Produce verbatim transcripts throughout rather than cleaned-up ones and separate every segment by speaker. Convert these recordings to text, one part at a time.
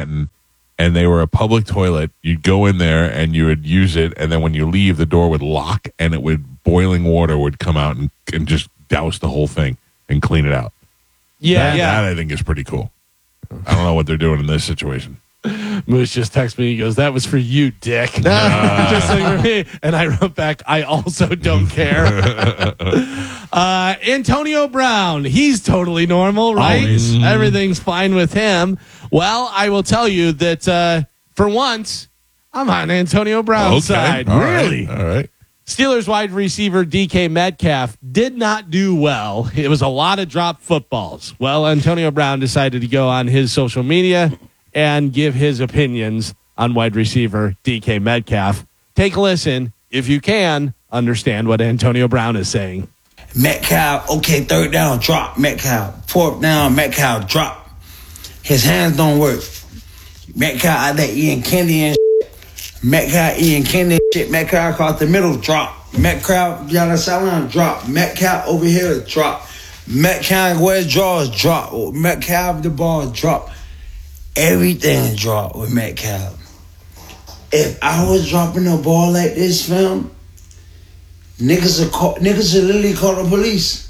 Speaker 1: Manhattan, and they were a public toilet. You'd go in there and you would use it, and then when you leave, the door would lock, and it would boiling water would come out and, and just douse the whole thing and clean it out.
Speaker 2: Yeah,
Speaker 1: that,
Speaker 2: yeah.
Speaker 1: That I think is pretty cool. I don't know what they're doing in this situation.
Speaker 2: Moose just texted me. He goes, "That was for you, Dick." Just like for me. And I wrote back, "I also don't care." uh, Antonio Brown, he's totally normal, right?
Speaker 3: Always.
Speaker 2: Everything's fine with him. Well, I will tell you that uh, for once, I'm on Antonio Brown's
Speaker 1: Okay.
Speaker 2: side.
Speaker 1: All right.
Speaker 3: Really?
Speaker 1: All right.
Speaker 2: Steelers wide receiver D K Metcalf did not do well. It was a lot of dropped footballs. Well, Antonio Brown decided to go on his social media and give his opinions on wide receiver D K Metcalf. Take a listen. If you can, understand what Antonio Brown is saying.
Speaker 4: Metcalf, okay, third down, drop. Metcalf, fourth down, Metcalf, drop. His hands don't work. Metcalf out there eating candy and shit. Metcalf eating candy and shit. Metcalf across the middle, drop. Metcalf down the sideline, drop. Metcalf over here, drop. Metcalf where draws, drop. Metcalf the ball, drop. Everything dropped with Metcalf. If I was dropping the ball like this, fam, niggas are call, niggas are literally call the police.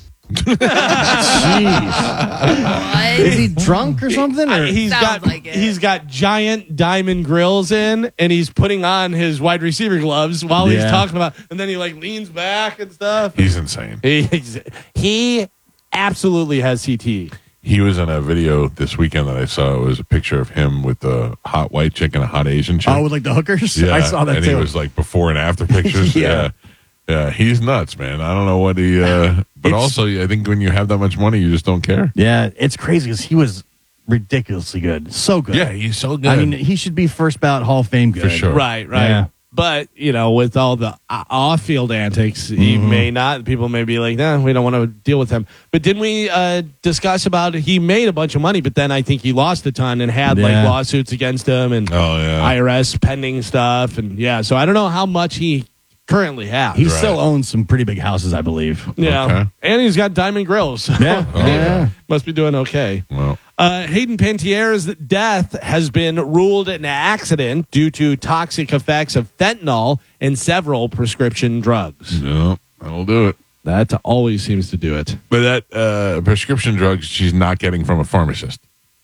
Speaker 3: Jeez. Is he drunk or something? Or?
Speaker 2: He's
Speaker 5: Sounds
Speaker 2: got
Speaker 5: like it.
Speaker 2: he's got giant diamond grills in, and he's putting on his wide receiver gloves while he's
Speaker 3: Yeah.
Speaker 2: talking about. And then he like leans back and stuff.
Speaker 1: He's insane.
Speaker 2: He he absolutely has C T E.
Speaker 1: He was in a video this weekend that I saw. It was a picture of him with a hot white chick and a hot Asian chick.
Speaker 3: Oh, with like the hookers?
Speaker 1: yeah,
Speaker 3: I saw that
Speaker 1: and
Speaker 3: too.
Speaker 1: he was like before and after pictures.
Speaker 3: Yeah.
Speaker 1: yeah. Yeah, he's nuts, man. I don't know what he. Uh, but
Speaker 3: It's-
Speaker 1: also, I think when you have that much money, you just don't care.
Speaker 3: yeah, it's crazy because he was ridiculously good. So good.
Speaker 1: Yeah, he's so good.
Speaker 3: I mean, he should be first ballot Hall of Fame good.
Speaker 1: For sure.
Speaker 2: Right, right.
Speaker 3: Yeah.
Speaker 2: But, you know, with all the uh, off-field antics, he
Speaker 3: Mm-hmm.
Speaker 2: may not. People may be like, nah, we don't want to deal with him. But didn't we uh, discuss about he made a bunch of money, but then I think he lost a ton and had like
Speaker 3: Yeah.
Speaker 2: lawsuits against him and
Speaker 1: Oh, yeah.
Speaker 2: I R S pending stuff. And yeah, so I don't know how much he currently has.
Speaker 3: He
Speaker 1: Right.
Speaker 3: still owns some pretty big houses, I believe.
Speaker 2: yeah.
Speaker 1: Okay.
Speaker 2: And he's got diamond grills.
Speaker 3: Yeah.
Speaker 1: Oh, yeah.
Speaker 2: Must be doing okay.
Speaker 1: Well,
Speaker 2: Uh, Hayden Panettiere's death has been ruled an accident due to toxic effects of fentanyl and several prescription drugs.
Speaker 1: no, that'll do it.
Speaker 2: That always seems to do it.
Speaker 1: But that uh, prescription drugs, she's not getting from a pharmacist.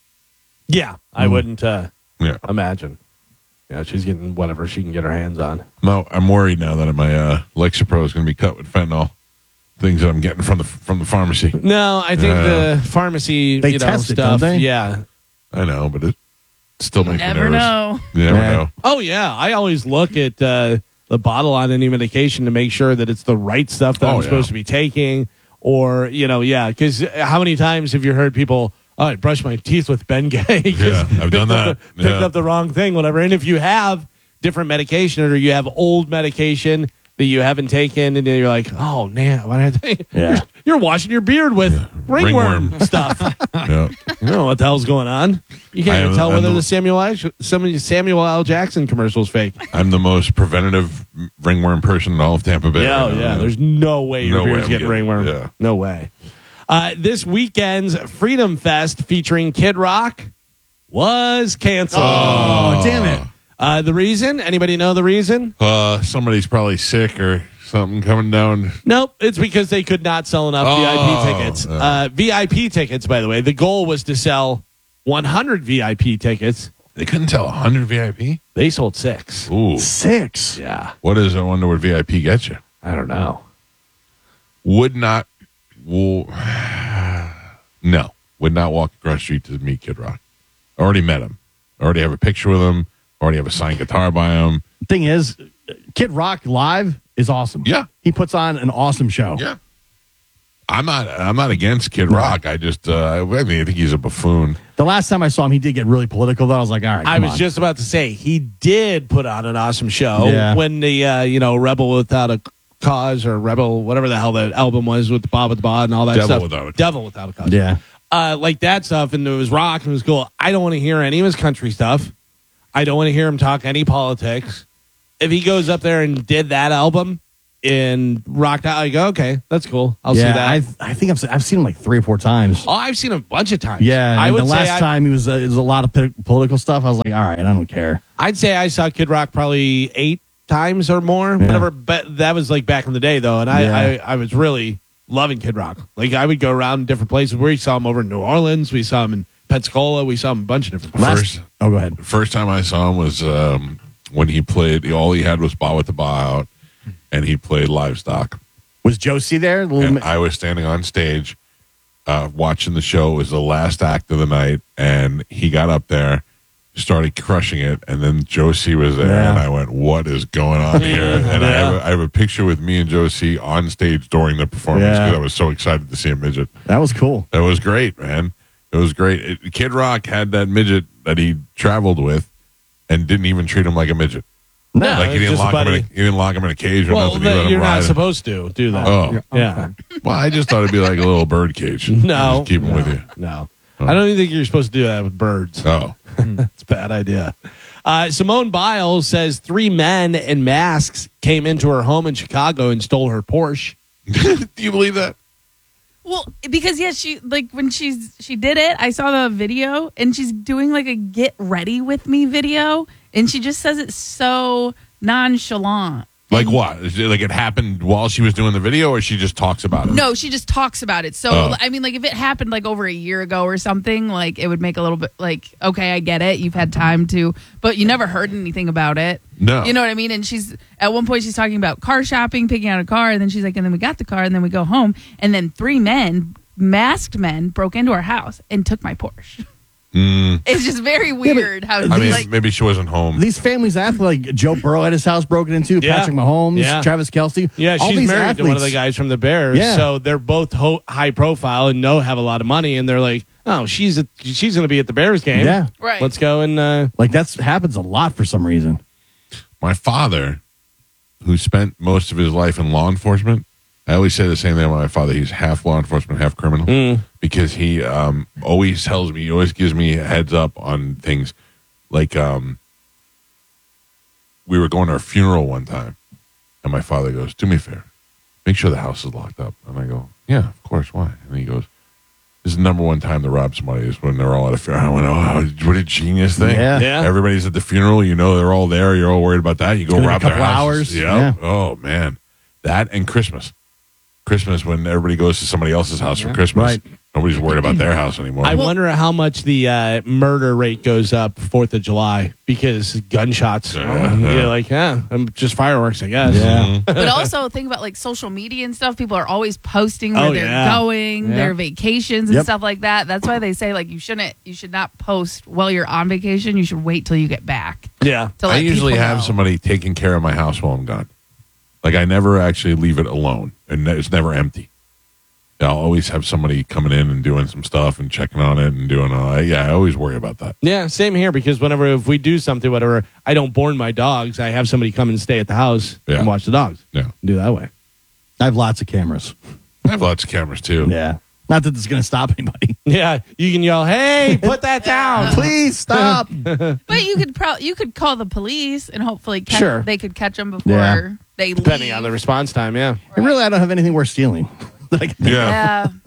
Speaker 2: Yeah, I wouldn't uh,
Speaker 1: Yeah.
Speaker 2: imagine. Yeah, she's getting whatever she can get her hands on.
Speaker 1: No, I'm worried now that my uh, Lexapro is going to be cut with fentanyl. Things that I'm getting from the from the pharmacy.
Speaker 2: No, I think
Speaker 1: Yeah.
Speaker 2: the pharmacy
Speaker 3: They
Speaker 2: you know,
Speaker 3: test it,
Speaker 2: stuff.
Speaker 3: don't they?
Speaker 2: Yeah.
Speaker 1: I know, but it still makes
Speaker 5: Never
Speaker 1: me nervous.
Speaker 5: know.
Speaker 1: You never
Speaker 3: Yeah.
Speaker 1: know.
Speaker 2: Oh yeah, I always look at uh, the bottle on any medication to make sure that it's the right stuff that
Speaker 1: Oh,
Speaker 2: I'm
Speaker 1: yeah.
Speaker 2: supposed to be taking. Or you know, yeah, because how many times have you heard people? Oh, I brushed my teeth with Bengay. 'cause
Speaker 1: Yeah, I've
Speaker 2: picked
Speaker 1: done
Speaker 2: up
Speaker 1: that.
Speaker 2: The, picked
Speaker 1: Yeah.
Speaker 2: up the wrong thing, whatever. And if you have different medication or you have old medication that you haven't taken, and then you're like, oh man, why did I take?
Speaker 3: Yeah.
Speaker 2: You're, you're washing your beard with ringworm,
Speaker 1: Ringworm.
Speaker 2: stuff.
Speaker 1: Yeah.
Speaker 2: You don't know what the hell's going on. You can't
Speaker 1: I
Speaker 2: even
Speaker 1: am-
Speaker 2: tell
Speaker 1: I'm
Speaker 2: whether
Speaker 1: the-
Speaker 2: the Samuel L. some of the Samuel L. Jackson commercial's fake.
Speaker 1: I'm the most preventative ringworm person in all of Tampa Bay.
Speaker 2: Yeah, oh, yeah. There's no way your
Speaker 1: No way
Speaker 2: beard's
Speaker 1: I'm
Speaker 2: getting
Speaker 1: getting-
Speaker 2: ringworm.
Speaker 1: yeah.
Speaker 2: No way. Uh, this weekend's Freedom Fest featuring Kid Rock was canceled.
Speaker 3: Oh, damn it.
Speaker 2: Uh, the reason? Anybody know the reason?
Speaker 1: Uh, somebody's probably sick or something coming down.
Speaker 2: Nope. It's because they could not sell enough
Speaker 1: Oh,
Speaker 2: V I P tickets.
Speaker 1: yeah.
Speaker 2: Uh, V I P tickets, by the way. The goal was to sell one hundred V I P tickets.
Speaker 1: They couldn't sell one hundred V I P?
Speaker 2: They sold six.
Speaker 1: Ooh.
Speaker 3: Six.
Speaker 2: Yeah.
Speaker 1: What is, I wonder what V I P gets you?
Speaker 2: I don't know.
Speaker 1: Would not, will, no, would not walk across the street to meet Kid Rock. Already met him. Already have a picture with him. Already have a signed guitar by him.
Speaker 3: Thing is, Kid Rock live is awesome.
Speaker 1: Yeah.
Speaker 3: He puts on an awesome show.
Speaker 1: Yeah. I'm not, I'm not against Kid Rock. I just, uh, I mean, I think he's a buffoon.
Speaker 3: The last time I saw him, he did get really political, though. I was like, all right,
Speaker 2: I
Speaker 3: come
Speaker 2: was
Speaker 3: on.
Speaker 2: just about to say he did put on an awesome show
Speaker 3: Yeah.
Speaker 2: when the uh, you know Rebel Without a Cause or Rebel whatever the hell that album was with Bob with the Bod and all that
Speaker 1: Devil
Speaker 2: stuff.
Speaker 1: Without a Cause.
Speaker 2: Devil Without a Cause.
Speaker 3: Yeah.
Speaker 2: Uh, like that stuff, and it was rock and it was cool. I don't want to hear any of his country stuff. I don't want to hear him talk any politics. If he goes up there and did that album, and rocked out. I go, okay, that's cool. I'll
Speaker 3: yeah,
Speaker 2: see that.
Speaker 3: I've, I think I've, I've seen him like three or four times.
Speaker 2: oh, I've seen him a bunch of times.
Speaker 3: Yeah,
Speaker 2: I
Speaker 3: and
Speaker 2: would
Speaker 3: the
Speaker 2: say
Speaker 3: last
Speaker 2: I-
Speaker 3: time he was, uh, it was a lot of p- political stuff. I was like, all right, I don't care.
Speaker 2: I'd say I saw Kid Rock probably eight times or more. Whatever, but that was like back in the day though, and I,
Speaker 3: Yeah.
Speaker 2: I, I was really loving Kid Rock. Like I would go around different places. We saw him over in New Orleans. We saw him in Pensacola. We saw him a bunch of different places.
Speaker 1: First,
Speaker 3: Oh, go ahead.
Speaker 1: first time I saw him was um, when he played. All he had was "Ba with the Ba" out, and he played Livestock.
Speaker 3: Was Josie there? The little
Speaker 1: And
Speaker 3: mi-
Speaker 1: I was standing on stage uh, watching the show. It was the last act of the night, and he got up there, started crushing it, and then Josie was there,
Speaker 3: Yeah.
Speaker 1: and I went, "What is going on here?" And I, have a, I have a picture with me and Josie on stage during the performance
Speaker 3: Yeah.
Speaker 1: because I was so excited to see a midget.
Speaker 3: that was cool.
Speaker 1: It was great, man. It was great. It, Kid Rock had that midget that he traveled with, and didn't even treat him like a midget.
Speaker 2: No,
Speaker 1: Like he
Speaker 2: it's
Speaker 1: didn't
Speaker 2: just
Speaker 1: lock him in a,
Speaker 2: buddy.
Speaker 1: he didn't lock him in a cage or
Speaker 2: Well,
Speaker 1: nothing. He let
Speaker 2: that,
Speaker 1: him
Speaker 2: you're
Speaker 1: ride
Speaker 2: not
Speaker 1: it.
Speaker 2: supposed to do that.
Speaker 1: Oh,
Speaker 2: Yeah.
Speaker 1: well, I just thought it'd be like a little bird cage.
Speaker 2: No.
Speaker 1: Just keep him with you.
Speaker 2: No. I don't even think you're supposed to do that with birds.
Speaker 1: Oh,
Speaker 2: It's a bad idea. Uh, Simone Biles says three men in masks came into her home in Chicago and stole her Porsche.
Speaker 1: do you believe that?
Speaker 5: Well, because yeah, she like when she's she did it. I saw the video, and she's doing like a "get ready with me" video, and she just says it so nonchalant.
Speaker 1: Like what? Is it like it happened while she was doing the video, or she just talks about it?
Speaker 5: No, she just talks about it. So
Speaker 1: Oh.
Speaker 5: I mean, like if it happened like over a year ago or something, like it would make a little bit like, okay, I get it. You've had time to, but you never heard anything about it.
Speaker 1: No.
Speaker 5: You know what I mean? And she's at one point she's talking about car shopping, picking out a car, and then she's like, and then we got the car, and then we go home, and then three men, masked men, broke into our house and took my Porsche.
Speaker 1: Mm,
Speaker 5: It's just very weird how
Speaker 1: I mean,
Speaker 5: like
Speaker 1: maybe she wasn't home.
Speaker 3: These families athletes, like Joe Burrow had his house broken into,
Speaker 2: Yeah.
Speaker 3: Patrick Mahomes,
Speaker 2: Yeah.
Speaker 3: Travis Kelce.
Speaker 2: Yeah,
Speaker 3: all
Speaker 2: she's
Speaker 3: these
Speaker 2: married
Speaker 3: athletes,
Speaker 2: to one of the guys from the Bears.
Speaker 3: Yeah.
Speaker 2: So they're both ho- high profile and know have a lot of money. And they're like, oh, she's a, she's going to be at the Bears game.
Speaker 3: Yeah.
Speaker 5: Right.
Speaker 2: Let's go and uh,
Speaker 3: Like that happens a lot for some reason.
Speaker 1: My father, who spent most of his life in law enforcement, I always say the same thing about my father. He's half law enforcement, half criminal, because he um, always tells me, he always gives me a heads up on things. Like um, we were going to a funeral one time, and my father goes, "Do me a favor, make sure the house is locked up." And I go, "Yeah, of course. Why?" And he goes, "This is the number one time to rob somebody is when they're all at a funeral." I went, "Oh, what a genius thing!"
Speaker 3: Yeah.
Speaker 2: Yeah.
Speaker 1: Everybody's at the funeral. You know they're all there. You're all worried about that. You go
Speaker 3: In a
Speaker 1: rob their
Speaker 3: couple
Speaker 1: houses.
Speaker 3: hours.
Speaker 1: Yeah.
Speaker 3: Yeah.
Speaker 1: Oh man, that and Christmas. Christmas when everybody goes to somebody else's house for Christmas.
Speaker 3: Right.
Speaker 1: Nobody's worried about their house anymore.
Speaker 2: I wonder how much the uh, murder rate goes up fourth of July because gunshots.
Speaker 1: Yeah.
Speaker 2: You're like, yeah, I'm just fireworks, I guess.
Speaker 3: Yeah.
Speaker 5: but also think about like social media and stuff. People are always posting where
Speaker 2: Oh,
Speaker 5: they're
Speaker 2: yeah.
Speaker 5: going,
Speaker 2: Yeah.
Speaker 5: their vacations and
Speaker 3: Yep.
Speaker 5: stuff like that. That's why they say like you shouldn't, you should not post while you're on vacation. You should wait till you get back.
Speaker 2: Yeah.
Speaker 5: To
Speaker 1: I
Speaker 5: let
Speaker 1: usually
Speaker 5: people
Speaker 1: have
Speaker 5: know.
Speaker 1: somebody taking care of my house while I'm gone. Like I never actually leave it alone, and it's never empty. I'll always have somebody coming in and doing some stuff and checking on it and doing all. Yeah, I always worry about that.
Speaker 2: Yeah, same here because whenever if we do something, whatever, I don't born my dogs. I have somebody come and stay at the house
Speaker 1: Yeah.
Speaker 2: and watch the dogs.
Speaker 1: Yeah,
Speaker 2: Do that way.
Speaker 3: I have lots of cameras.
Speaker 1: I have lots of cameras too.
Speaker 3: Yeah. Not that it's going to stop anybody.
Speaker 2: Yeah, you can yell, "Hey, put that down!"
Speaker 3: Please stop.
Speaker 5: But you could probably you could call the police and hopefully catch,
Speaker 2: Sure.
Speaker 5: they could catch them before
Speaker 3: Yeah.
Speaker 5: they
Speaker 2: Depending
Speaker 5: leave.
Speaker 2: on the response time. Yeah.
Speaker 3: And really, I don't have anything worth stealing. That I can-
Speaker 1: Yeah.
Speaker 5: Yeah.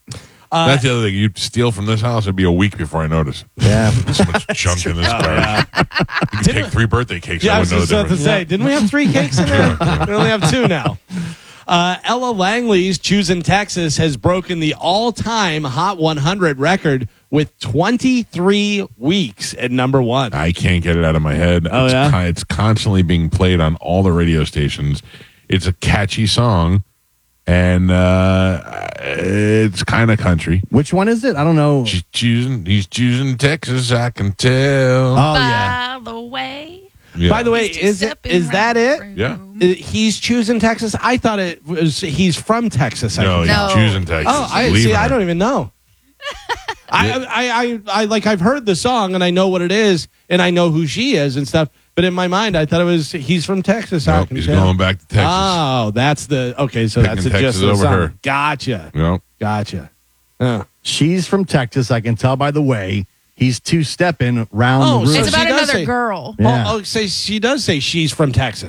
Speaker 2: Uh,
Speaker 1: That's the other thing. You'd steal from this house, it'd be a week before I notice.
Speaker 3: yeah.
Speaker 1: There's so much junk in this garbage. You could take three birthday cakes.
Speaker 2: Yeah,
Speaker 1: I
Speaker 2: I
Speaker 1: wouldn't
Speaker 2: was
Speaker 1: know
Speaker 2: just
Speaker 1: the
Speaker 2: about to
Speaker 1: difference.
Speaker 2: say, didn't we have three cakes in there? We only have two now. Uh, Ella Langley's Choosing Texas has broken the all-time Hot one hundred record with twenty-three weeks at number one.
Speaker 1: I can't get it out of my head.
Speaker 2: Oh,
Speaker 1: it's,
Speaker 2: yeah?
Speaker 1: con- it's constantly being played on all the radio stations. It's a catchy song, and uh, it's kind of country.
Speaker 3: Which one is it? I don't know.
Speaker 1: She's choosing. He's choosing Texas. I can tell.
Speaker 3: Oh, yeah.
Speaker 5: By the way.
Speaker 1: Yeah.
Speaker 2: By the way,
Speaker 5: He's
Speaker 2: is it
Speaker 5: stepping
Speaker 2: is that it?
Speaker 5: round
Speaker 1: Yeah.
Speaker 5: room.
Speaker 2: Uh, He's choosing Texas. I thought it was he's from Texas. I
Speaker 1: no,
Speaker 2: think.
Speaker 1: he's
Speaker 5: No.
Speaker 1: choosing Texas.
Speaker 2: Oh, I
Speaker 1: Leaving
Speaker 2: see. I
Speaker 1: her.
Speaker 2: don't even know. I, I, I, I like I've heard the song and I know what it is and I know who she is and stuff. But in my mind, I thought it was he's from Texas. I
Speaker 1: Nope,
Speaker 2: can
Speaker 1: he's
Speaker 2: tell.
Speaker 1: going back to Texas.
Speaker 2: Oh, that's the okay. So
Speaker 1: Picking
Speaker 2: that's the
Speaker 1: Texas
Speaker 2: gist of the
Speaker 1: over
Speaker 2: song.
Speaker 1: her.
Speaker 2: Gotcha,
Speaker 1: You know?
Speaker 2: gotcha. Oh.
Speaker 3: She's from Texas. I can tell by the way. He's two-stepping round
Speaker 2: Oh,
Speaker 3: the room.
Speaker 2: so
Speaker 5: It's
Speaker 2: she
Speaker 5: about
Speaker 2: does
Speaker 5: another
Speaker 2: say-
Speaker 5: girl.
Speaker 3: Yeah.
Speaker 2: Oh, oh, say she does say she's from Texas.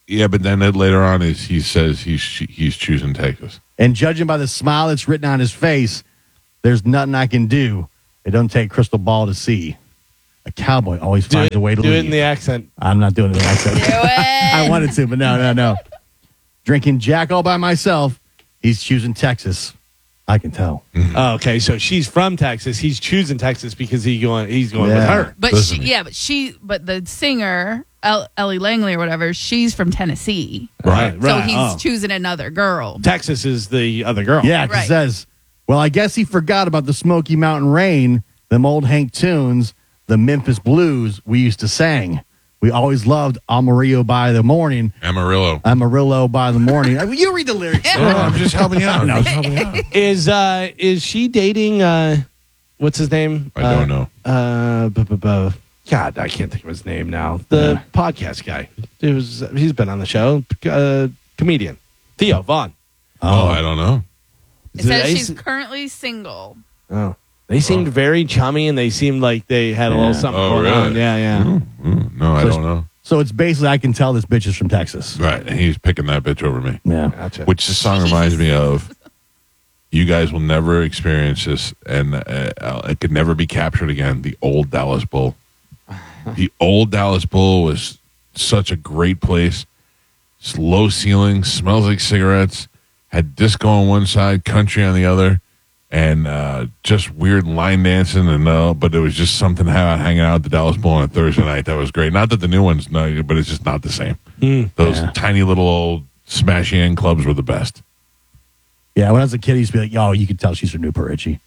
Speaker 1: Yeah, but then later on, is he says he's he's choosing Texas.
Speaker 3: And judging by the smile that's written on his face, there's nothing I can do. It don't take crystal ball to see. A cowboy always
Speaker 2: Do
Speaker 3: finds
Speaker 2: it,
Speaker 3: a way to
Speaker 2: do
Speaker 3: leave.
Speaker 2: it in the accent.
Speaker 3: I'm not doing it in the accent.
Speaker 5: Do it.
Speaker 3: I wanted to, but no, no, no. Drinking Jack all by myself. He's choosing Texas. I can tell.
Speaker 2: Oh, okay, so she's from Texas. He's choosing Texas because he going. He's going with
Speaker 3: Yeah.
Speaker 2: her.
Speaker 5: But
Speaker 1: Listen.
Speaker 5: she, yeah, but she, but the singer El- Ellie Langley or whatever, she's from Tennessee,
Speaker 2: Right, right.
Speaker 5: so he's
Speaker 2: Oh.
Speaker 5: choosing another girl.
Speaker 2: Texas is the other girl.
Speaker 3: Yeah, it
Speaker 5: Right.
Speaker 3: says, well, I guess he forgot about the Smoky Mountain Rain, them old Hank tunes, the Memphis blues we used to sing. We always loved Amarillo by the morning,
Speaker 1: Amarillo.
Speaker 3: Amarillo by the morning. I mean, you read the lyrics.
Speaker 1: Oh, I'm just helping you out. I'm just helping you out.
Speaker 2: Is uh is she dating uh what's his name?
Speaker 1: I don't know.
Speaker 2: Uh, bu- bu- bu- God, I can't think of his name now. The podcast guy. It was he's been on the show. Uh, comedian Theo Vaughn.
Speaker 1: Oh, I don't know.
Speaker 5: It
Speaker 2: Is
Speaker 5: says
Speaker 2: Ace?
Speaker 5: she's currently single.
Speaker 2: Oh, they seemed very chummy, and they seemed like they had a little
Speaker 3: Yeah.
Speaker 2: something
Speaker 1: Oh,
Speaker 2: going
Speaker 1: really?
Speaker 2: on. Yeah, yeah.
Speaker 1: Mm, no, I
Speaker 3: So-
Speaker 1: don't know.
Speaker 3: So it's basically, I can tell this bitch is from Texas.
Speaker 1: Right, and he's picking that bitch over me.
Speaker 3: Yeah.
Speaker 2: Gotcha.
Speaker 1: Which this song reminds me of. You guys will never experience this, and uh, it could never be captured again. The old Dallas Bull. The old Dallas Bull was such a great place. It's low ceiling, smells like cigarettes, had disco on one side, country on the other, and uh, just weird line dancing. And uh, but it was just something about hanging out at the Dallas Bull on a Thursday night that was great. Not that the new ones, no, but it's just not the same. Those
Speaker 3: Yeah.
Speaker 1: tiny little old smashy end clubs were the best.
Speaker 3: Yeah, when I was a kid, I used to be like, yo, you could tell she's from Newport Richie.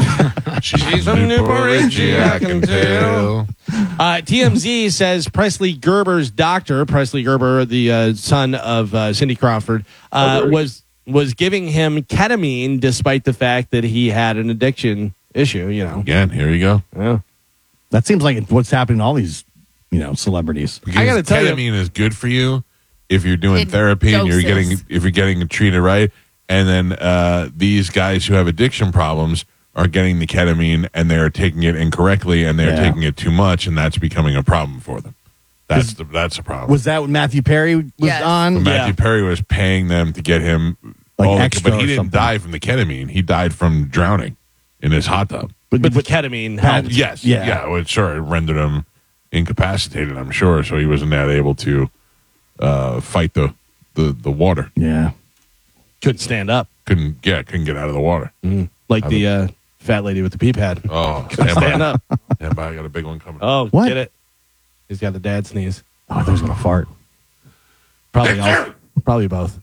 Speaker 1: She's
Speaker 2: from Newport Richie, I can tell. Uh, T M Z says Presley Gerber's doctor, Presley Gerber, the uh, son of uh, Cindy Crawford, uh, was was giving him ketamine despite the fact that he had an addiction issue. You know,
Speaker 1: Again, here you go.
Speaker 2: yeah.
Speaker 3: That seems like it's what's happening to all these, you know, celebrities.
Speaker 1: Because
Speaker 2: I gotta tell you-
Speaker 1: ketamine is good for you if you're doing
Speaker 5: In
Speaker 1: therapy and you're
Speaker 5: doses.
Speaker 1: getting if you're getting treated right. And then uh, these guys who have addiction problems are getting the ketamine and they're taking it incorrectly and they're
Speaker 3: Yeah.
Speaker 1: taking it too much, and that's becoming a problem for them. That's the that's a problem.
Speaker 3: Was that what Matthew Perry was
Speaker 5: Yes.
Speaker 3: on?
Speaker 1: Matthew
Speaker 2: Yeah.
Speaker 1: Perry was paying them to get him,
Speaker 3: Like
Speaker 1: all the-
Speaker 3: extra
Speaker 1: but he
Speaker 3: or
Speaker 1: didn't
Speaker 3: something.
Speaker 1: die from the ketamine. He died from drowning in his hot tub.
Speaker 2: But, the ketamine helped.
Speaker 1: Yes,
Speaker 3: Yeah.
Speaker 1: yeah, well, sure, it rendered him incapacitated. I'm sure, so he wasn't that able to uh, fight the, the the water.
Speaker 3: Yeah.
Speaker 2: Couldn't stand up
Speaker 1: Couldn't, yeah, couldn't get out of the water.
Speaker 2: like the uh, fat lady with the pee pad.
Speaker 1: Oh,
Speaker 2: Couldn't
Speaker 1: stand
Speaker 2: stand
Speaker 1: by,
Speaker 2: up.
Speaker 1: stand by, I got a big one coming.
Speaker 2: Oh,
Speaker 3: What?
Speaker 2: get it? He's got the dad sneeze.
Speaker 3: Oh, I thought he was going to fart.
Speaker 2: Probably all, probably both.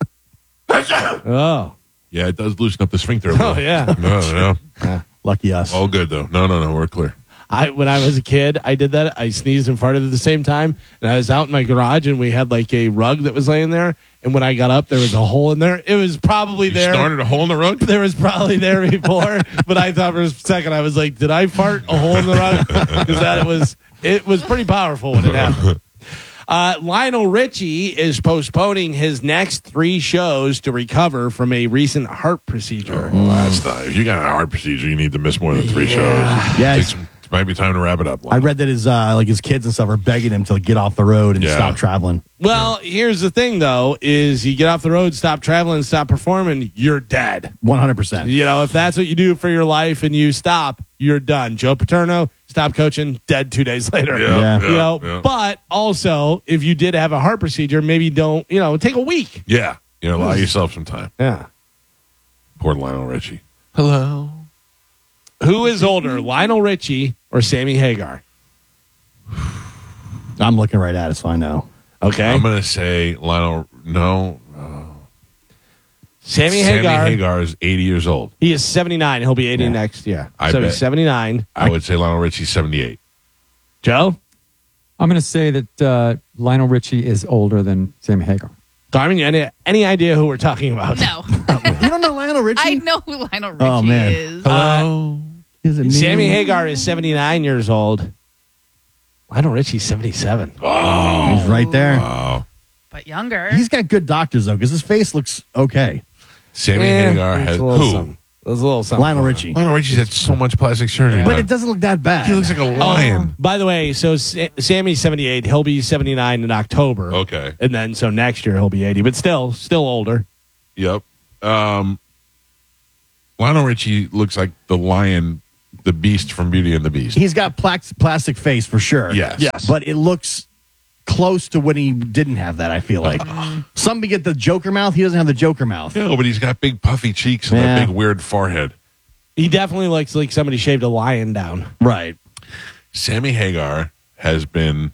Speaker 2: Oh,
Speaker 1: Yeah, it does loosen up the sphincter. a
Speaker 2: oh
Speaker 1: little.
Speaker 2: yeah.
Speaker 1: No, no,
Speaker 3: Lucky us.
Speaker 1: all good though. No, no, no, we're clear.
Speaker 2: I when I was a kid, I did that. I sneezed and farted at the same time, and I was out in my garage, and we had like a rug that was laying there. And when I got up, there was a hole in there. It was probably
Speaker 1: You
Speaker 2: there.
Speaker 1: started a hole in the rug.
Speaker 2: There was probably there before, but I thought for a second I was like, "Did I fart a hole in the rug?" Because that was it was pretty powerful when it happened. Uh, Lionel Richie is postponing his next three shows to recover from a recent heart procedure.
Speaker 1: Well, that's not. If you got a heart procedure, you need to miss more than three shows.
Speaker 3: Yeah,
Speaker 1: Take some- it might be time to wrap it up.
Speaker 3: I read that his uh, like his kids and stuff are begging him to get off the road and
Speaker 1: Yeah.
Speaker 3: stop traveling.
Speaker 2: Well, here's the thing, though: is you get off the road, stop traveling, stop performing, you're dead.
Speaker 3: One hundred percent.
Speaker 2: You know, if that's what you do for your life and you stop, you're done. Joe Paterno, stop coaching, dead two days later.
Speaker 1: Yeah,
Speaker 3: Yeah.
Speaker 2: You know,
Speaker 1: yeah.
Speaker 2: but also if you did have a heart procedure, maybe don't, you know, take a week.
Speaker 1: Yeah, you know, allow yourself some time.
Speaker 2: Yeah.
Speaker 1: Poor Lionel Richie. Hello.
Speaker 2: Who is older, Lionel Richie or Sammy Hagar?
Speaker 3: I'm looking right at it, so I know.
Speaker 2: Okay.
Speaker 1: I'm gonna say Lionel. No,
Speaker 2: Sammy,
Speaker 1: Sammy
Speaker 2: Hagar.
Speaker 1: Hagar is eighty years old.
Speaker 2: He is seventy-nine. He'll be eighty
Speaker 3: Yeah.
Speaker 2: next year.
Speaker 1: I
Speaker 2: so
Speaker 1: bet.
Speaker 2: he's seventy-nine.
Speaker 1: I would say Lionel Richie's seventy-eight.
Speaker 2: Joe?
Speaker 6: I'm going to say that uh, Lionel Richie is older than Sammy Hagar.
Speaker 2: Carmen, you any, any idea who we're talking about?
Speaker 5: No,
Speaker 3: You don't know Lionel Richie?
Speaker 5: I know who Lionel Richie
Speaker 3: Oh, man.
Speaker 5: is.
Speaker 2: Uh,
Speaker 3: Is it me?
Speaker 2: Sammy Hagar is seventy-nine years old. Lionel Richie's seventy-seven.
Speaker 3: He's right there.
Speaker 1: Wow.
Speaker 5: but younger.
Speaker 3: He's got good doctors though, because his face looks okay.
Speaker 1: Sammy
Speaker 2: Eh,
Speaker 1: Hagar
Speaker 2: it's
Speaker 1: has
Speaker 2: a little
Speaker 1: who?
Speaker 2: something. It was a little something.
Speaker 3: Lionel Richie.
Speaker 1: Lionel Richie's had so much plastic surgery.
Speaker 3: But
Speaker 1: done.
Speaker 3: it doesn't look that bad.
Speaker 1: He looks like a lion.
Speaker 2: By the way, so Sa- Sammy's seventy-eight. He'll be seventy-nine in October.
Speaker 1: Okay.
Speaker 2: And then so next year he'll be eighty, but still, still older.
Speaker 1: Yep. Um, Lionel Richie looks like the lion, the beast from Beauty and the Beast.
Speaker 3: He's got plax- plastic face for sure.
Speaker 1: Yes.
Speaker 2: Yes.
Speaker 3: But it looks close to when he didn't have that, I feel like. Some get the Joker mouth. He doesn't have the Joker mouth.
Speaker 1: No, but he's got big puffy cheeks and
Speaker 3: Yeah.
Speaker 1: that big weird forehead.
Speaker 2: He definitely looks like somebody shaved a lion down.
Speaker 3: Right.
Speaker 1: Sammy Hagar has been,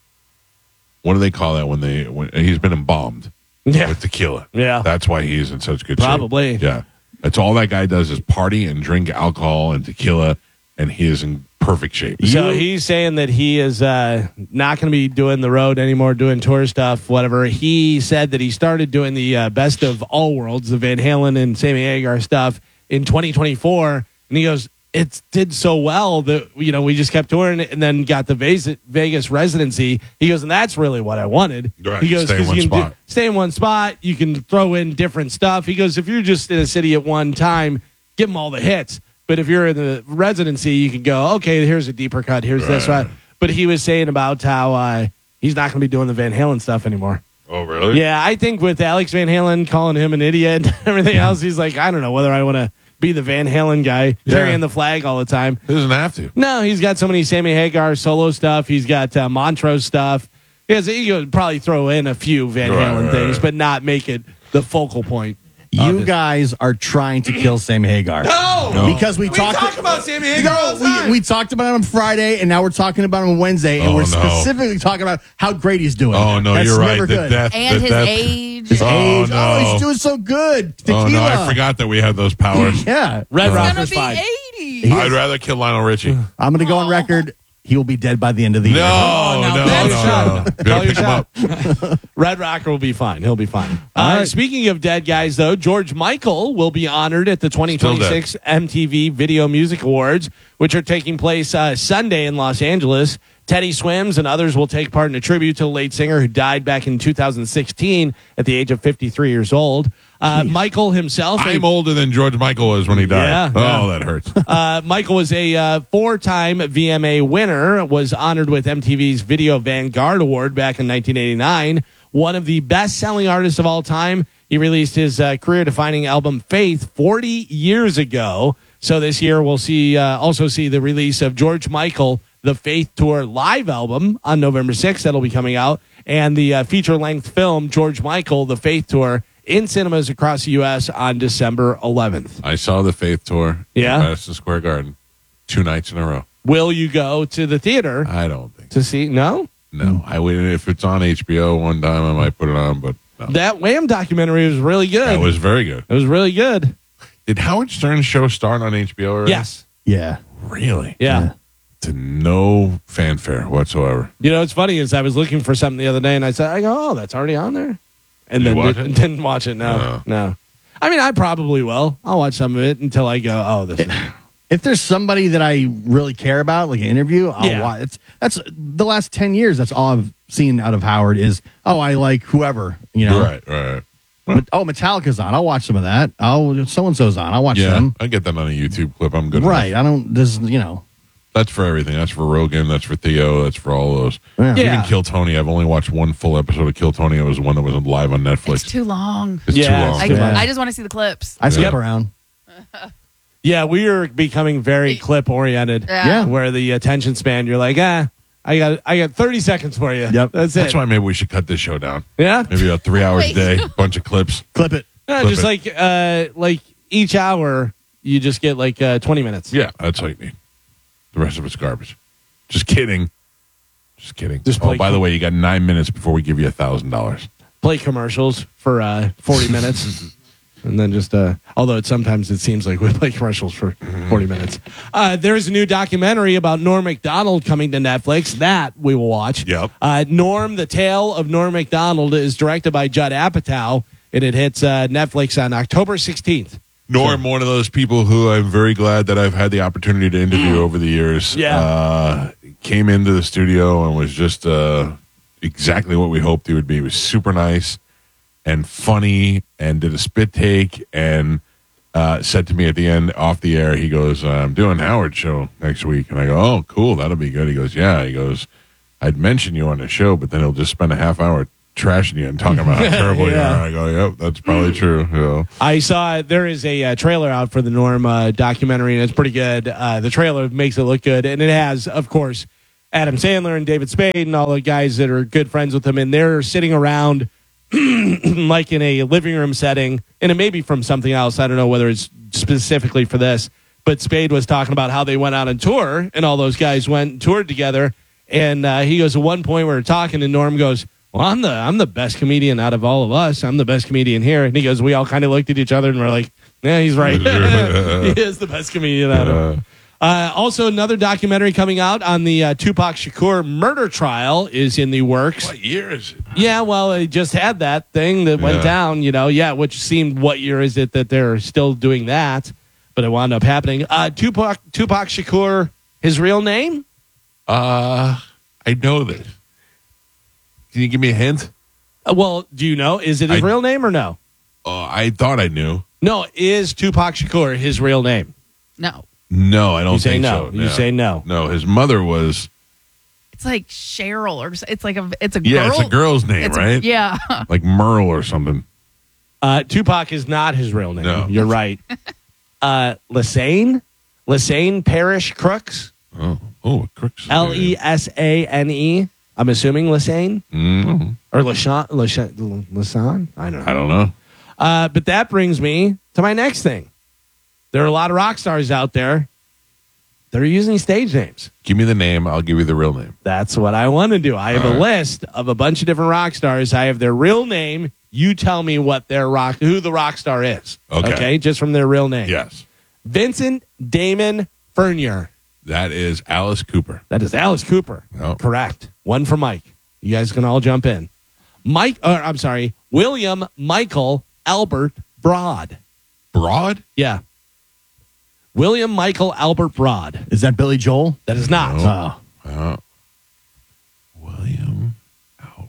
Speaker 1: what do they call that when they, when he's been embalmed
Speaker 2: Yeah.
Speaker 1: with tequila.
Speaker 2: Yeah.
Speaker 1: That's why he's in such good
Speaker 2: Probably.
Speaker 1: shape. Yeah. That's all that guy does is party and drink alcohol and tequila, and he is in perfect shape.
Speaker 2: So he's saying that he is uh, not going to be doing the road anymore, doing tour stuff, whatever. He said that he started doing the uh, best of all worlds, the Van Halen and Sammy Hagar stuff in twenty twenty-four. And he goes, it did so well that, you know, we just kept touring and then got the Vegas, Vegas residency. He goes, and that's really what I wanted.
Speaker 1: Right,
Speaker 2: He goes,
Speaker 1: stay in
Speaker 2: 'cause
Speaker 1: one
Speaker 2: you can
Speaker 1: spot.
Speaker 2: do, stay in one spot. You can throw in different stuff. He goes, if you're just in a city at one time, give them all the hits. But if you're in the residency, you can go, okay, here's a deeper cut. Here's this.
Speaker 1: Right.
Speaker 2: Right. But he was saying about how uh, he's not going to be doing the Van Halen stuff anymore.
Speaker 1: Oh, really?
Speaker 2: Yeah, I think with Alex Van Halen calling him an idiot and everything else, he's like, I don't know whether I want to be the Van Halen guy
Speaker 1: Yeah.
Speaker 2: carrying the flag all the time.
Speaker 1: He doesn't have to.
Speaker 2: No, he's got so many Sammy Hagar solo stuff. He's got uh, Montrose stuff. He, has, he could probably throw in a few Van
Speaker 1: Right,
Speaker 2: Halen
Speaker 1: right,
Speaker 2: things,
Speaker 1: right.
Speaker 2: but not make it the focal point.
Speaker 3: You guys are trying to kill Sammy Hagar.
Speaker 1: No.
Speaker 3: Because we, talked
Speaker 2: talk about Sammy Hagar all the
Speaker 3: No,
Speaker 2: time.
Speaker 3: we, we talked about it on Friday, and now we're talking about it on Wednesday, and
Speaker 1: Oh,
Speaker 3: we're
Speaker 1: no.
Speaker 3: specifically talking about how great he's doing.
Speaker 1: Oh, no,
Speaker 3: That's
Speaker 1: you're right.
Speaker 3: never
Speaker 1: The
Speaker 3: good.
Speaker 1: death,
Speaker 5: And
Speaker 1: the
Speaker 5: his
Speaker 1: death.
Speaker 5: age.
Speaker 3: His
Speaker 1: Oh,
Speaker 3: age.
Speaker 1: no.
Speaker 3: Oh, he's doing so good. Tequila.
Speaker 1: Oh, no, I forgot that we had those powers.
Speaker 3: Yeah.
Speaker 2: Red
Speaker 5: He's
Speaker 2: Rock
Speaker 5: gonna
Speaker 2: was
Speaker 5: be
Speaker 2: fine.
Speaker 5: eighty.
Speaker 1: I'd rather kill Lionel Richie.
Speaker 3: I'm going to go on record. He will be dead by the end of the year.
Speaker 1: No,
Speaker 2: now
Speaker 1: no,
Speaker 2: that's
Speaker 1: no,
Speaker 2: shot.
Speaker 1: no.
Speaker 2: Call
Speaker 1: Gotta
Speaker 2: your
Speaker 1: pick him
Speaker 2: shot.
Speaker 1: up.
Speaker 2: Red Rocker will be fine. He'll be fine.
Speaker 3: All
Speaker 2: Uh,
Speaker 3: right.
Speaker 2: Speaking of dead guys, though, George Michael will be honored at the twenty twenty-six M T V Video Music Awards, which are taking place uh, Sunday in Los Angeles. Teddy Swims and others will take part in a tribute to the late singer who died back in two thousand sixteen at the age of fifty-three years old. Uh, Michael himself, a-
Speaker 1: I'm older than George Michael was when he died.
Speaker 2: Yeah,
Speaker 1: oh,
Speaker 2: yeah.
Speaker 1: that hurts.
Speaker 2: Uh, Michael was a uh, four-time V M A winner, was honored with M T V's Video Vanguard Award back in nineteen eighty-nine. One of the best-selling artists of all time. He released his uh, career-defining album Faith forty years ago. So this year we'll see uh, also see the release of George Michael, the Faith Tour live album on November sixth. That'll be coming out. And the uh, feature-length film George Michael, the Faith Tour, in cinemas across the U S on December eleventh.
Speaker 1: I saw the Faith Tour
Speaker 2: Yeah?
Speaker 1: at Madison Square Garden two nights in a row.
Speaker 2: Will you go to the theater
Speaker 1: I don't think so.
Speaker 2: to see? No?
Speaker 1: No, I would. If it's on H B O one time, I might put it on, but no.
Speaker 2: That Wham documentary was really good.
Speaker 1: That was very good.
Speaker 2: it was really good.
Speaker 1: Did Howard Stern's show start on H B O already?
Speaker 2: Yes.
Speaker 3: Yeah.
Speaker 1: Really?
Speaker 2: Yeah.
Speaker 3: Yeah.
Speaker 1: To no fanfare whatsoever.
Speaker 2: You know, what's funny is I was looking for something the other day and I said, I go, oh, that's already on there. And
Speaker 1: Did
Speaker 2: then
Speaker 1: you watch
Speaker 2: didn't,
Speaker 1: it?
Speaker 2: didn't watch it. No,
Speaker 1: No.
Speaker 2: no. I mean, I probably will. I'll watch some of it until I go, oh, this is.
Speaker 3: If there's somebody that I really care about, like an interview, I'll
Speaker 2: Yeah.
Speaker 3: watch. It's, that's the last ten years. That's all I've seen out of Howard is, oh, I like whoever, you know.
Speaker 1: Right, right.
Speaker 3: But, oh, Metallica's on. I'll watch some of that. Oh, so and so's on. I'll watch
Speaker 1: Yeah,
Speaker 3: them.
Speaker 1: I get that on a YouTube clip. I'm good.
Speaker 3: Right.
Speaker 1: enough.
Speaker 3: I don't. This, you know.
Speaker 1: That's for everything. That's for Rogan. That's for Theo. That's for all those.
Speaker 3: Yeah.
Speaker 2: Yeah.
Speaker 1: Even Kill Tony. I've only watched one full episode of Kill Tony. It was one that was live on Netflix.
Speaker 5: It's too long.
Speaker 1: It's
Speaker 2: Yeah,
Speaker 1: too long.
Speaker 5: I,
Speaker 2: too long.
Speaker 5: I just want to see the clips.
Speaker 3: I skip
Speaker 1: Yep.
Speaker 3: around.
Speaker 2: Yeah, we are becoming very clip oriented.
Speaker 5: Yeah.
Speaker 3: Yeah.
Speaker 2: Where the attention span, you're like, ah, I got I got thirty seconds for you.
Speaker 3: Yep.
Speaker 2: That's
Speaker 1: That's
Speaker 2: it.
Speaker 1: why maybe we should cut this show down.
Speaker 2: Yeah.
Speaker 1: Maybe about three hours a
Speaker 5: Wait.
Speaker 1: day, bunch of clips.
Speaker 3: Clip it.
Speaker 2: No,
Speaker 1: Flip
Speaker 2: just
Speaker 1: it.
Speaker 2: like uh like each hour you just get like uh twenty minutes.
Speaker 1: Yeah, that's all you need. The rest of it's garbage. Just kidding. Just kidding.
Speaker 2: Just
Speaker 1: oh,
Speaker 2: play-
Speaker 1: by the way, you got nine minutes before we give you a thousand dollars.
Speaker 2: Play commercials for uh forty minutes. And then just, uh, although it, sometimes it seems like we play commercials for forty minutes. Uh, there's a new documentary about Norm Macdonald coming to Netflix. That we will watch.
Speaker 1: Yep.
Speaker 2: Uh, Norm, the Tale of Norm Macdonald is directed by Judd Apatow, and it hits uh, Netflix on October sixteenth.
Speaker 1: Norm, one of those people who I'm very glad that I've had the opportunity to interview over the years.
Speaker 2: Yeah.
Speaker 1: Uh, came into the studio and was just uh, exactly what we hoped he would be. He was super nice and funny and did a spit take and uh, said to me at the end, off the air, he goes, uh, I'm doing Howard show next week. And I go, oh, cool. That'll be good. He goes, yeah. He goes, I'd mention you on the show, but then he'll just spend a half hour trashing you and talking about how terrible you
Speaker 2: Yeah.
Speaker 1: are. I go, yep, that's probably true. You know.
Speaker 2: I saw there is a uh, trailer out for the Norm uh, documentary, and it's pretty good. Uh, the trailer makes it look good, and it has, of course, Adam Sandler and David Spade and all the guys that are good friends with him, and they're sitting around like in a living room setting, and it may be from something else. I don't know whether it's specifically for this, but Spade was talking about how they went out on tour, and all those guys went and toured together, and uh, he goes, at one point we were talking, and Norm goes, well, I'm the I'm the best comedian out of all of us. I'm the best comedian here. And he goes, we all kind of looked at each other and we're like, yeah, he's right. He is the best comedian out of them. Uh, also, another documentary coming out on the uh, Tupac Shakur murder trial is in the works.
Speaker 1: What year is it?
Speaker 2: Yeah, well, they just had that thing that went
Speaker 1: Yeah.
Speaker 2: down, you know, yeah, which seemed, what year is it that they're still doing that? But it wound up happening. Uh, Tupac, Tupac Shakur, his real name?
Speaker 1: Uh, I know this. Can you give me a hint?
Speaker 2: Uh, well, do you know? Is it his
Speaker 1: I-
Speaker 2: real name or no?
Speaker 1: Uh, I thought I knew.
Speaker 2: No, is Tupac Shakur his real name?
Speaker 5: No.
Speaker 1: No, I don't
Speaker 2: You say
Speaker 1: think
Speaker 2: no.
Speaker 1: so.
Speaker 2: You say no.
Speaker 1: No, his mother was.
Speaker 5: It's like Cheryl or s- it's like a it's a
Speaker 1: Yeah,
Speaker 5: girl.
Speaker 1: it's a girl's name,
Speaker 5: It's a-
Speaker 1: right?
Speaker 5: yeah.
Speaker 1: Like Merle or something.
Speaker 2: Uh, Tupac is not his real name.
Speaker 1: No.
Speaker 2: You're right. uh, Lesane? Lesane Parish Crooks?
Speaker 1: Oh, oh, Crooks.
Speaker 2: L E S A N E. I'm assuming Lesane?
Speaker 1: Mm,
Speaker 2: Or Lashawn? Lashawn? Lashawn? I don't know.
Speaker 1: I don't know.
Speaker 2: Uh, but that brings me to my next thing. There are a lot of rock stars out there that are using stage names.
Speaker 1: Give me the name. I'll give you the real name.
Speaker 2: That's what I want to do. I have
Speaker 1: All
Speaker 2: a
Speaker 1: right.
Speaker 2: list of a bunch of different rock stars. I have their real name. You tell me what their rock, who the rock star is.
Speaker 1: Okay.
Speaker 2: just from their real name.
Speaker 1: Yes,
Speaker 2: Vincent Damon Furnier.
Speaker 1: that is Alice Cooper.
Speaker 2: That is Alice Cooper.
Speaker 1: Oh.
Speaker 2: Correct. One for Mike. You guys can all jump in. Mike. Or, I'm sorry. William Michael Albert Broad.
Speaker 1: Broad?
Speaker 2: Yeah. William Michael Albert Broad.
Speaker 3: Is that Billy Joel?
Speaker 2: That is not.
Speaker 1: No.
Speaker 3: Oh.
Speaker 1: Uh, William Albert.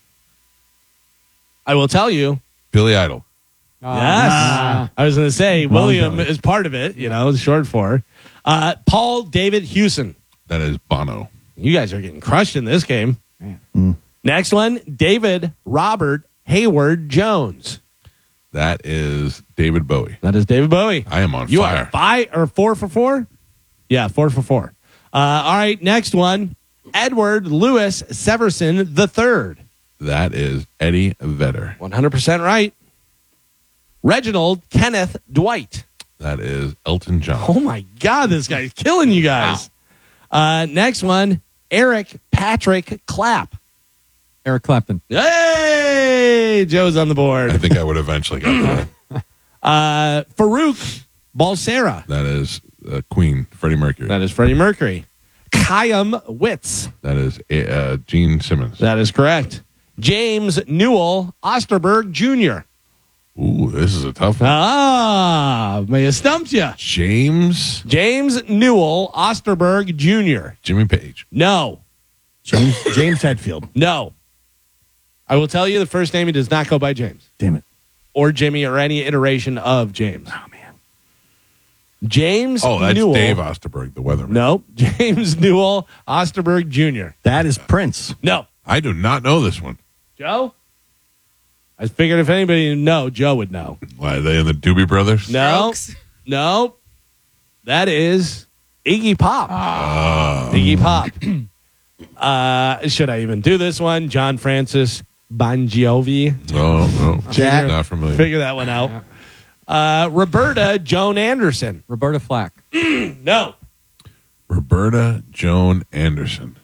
Speaker 2: I will tell you.
Speaker 1: Billy Idol.
Speaker 2: Yes.
Speaker 3: Ah.
Speaker 2: I was going to say
Speaker 3: Wrong
Speaker 2: William
Speaker 3: Billy.
Speaker 2: is part of it, you know, it's short for. Uh, Paul David Hewson.
Speaker 1: That is Bono.
Speaker 2: You guys are getting crushed in this game.
Speaker 3: Mm.
Speaker 2: Next one, David Robert Hayward Jones.
Speaker 1: That is David Bowie.
Speaker 2: That is David Bowie.
Speaker 1: I am on
Speaker 2: You
Speaker 1: fire.
Speaker 2: are five or four for four? Yeah, four for four. Uh, all right, next one, Edward Louis Severson the third.
Speaker 1: That is Eddie Vedder.
Speaker 2: one hundred percent right. Reginald Kenneth Dwight.
Speaker 1: That is Elton John.
Speaker 2: Oh my God, this guy's killing you guys. Uh, next one, Eric Patrick Clapp.
Speaker 6: Eric Clapton.
Speaker 2: Hey, Joe's on the
Speaker 1: I
Speaker 2: board.
Speaker 1: think I would eventually get that.
Speaker 2: Uh, Farouk Balsera.
Speaker 1: That is uh, Queen, Freddie Mercury.
Speaker 2: That is Freddie Mercury. Chaim Witz.
Speaker 1: That is uh, Gene Simmons.
Speaker 2: That is correct. James Newell Osterberg Junior
Speaker 1: Ooh, this is a tough one.
Speaker 2: Ah, may have stumped you.
Speaker 1: James
Speaker 2: James Newell Osterberg Junior
Speaker 1: Jimmy Page.
Speaker 2: No,
Speaker 3: James, James Hetfield.
Speaker 2: no. I will tell you the first name, he does not go by James
Speaker 3: Damn it.
Speaker 2: or Jimmy or any iteration of James.
Speaker 3: Oh, man.
Speaker 2: James
Speaker 1: Oh, that's
Speaker 2: Newell.
Speaker 1: Dave Osterberg, the weatherman.
Speaker 2: No, James Newell Osterberg Junior
Speaker 3: That is Prince.
Speaker 2: No.
Speaker 1: I do not know this one.
Speaker 2: Joe? I figured if anybody would know, Joe would know.
Speaker 1: Why, are they in the Doobie Brothers?
Speaker 2: No.
Speaker 5: Strokes.
Speaker 2: No. That is Iggy Pop.
Speaker 1: Oh.
Speaker 2: Iggy Pop. uh, should I even do this one? John Francis Bon Jovi.
Speaker 1: No, no.
Speaker 3: Jack.
Speaker 1: Not familiar.
Speaker 2: Figure that one out. Uh, Roberta Joan Anderson.
Speaker 6: Roberta Flack.
Speaker 2: No.
Speaker 1: Roberta Joan Anderson.